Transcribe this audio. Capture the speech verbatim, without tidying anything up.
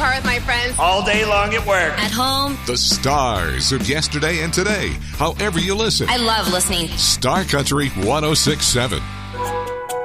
car with my friends. All day long at work. At home. The stars of yesterday and today. However you listen. I love listening. Star Country one oh six point seven.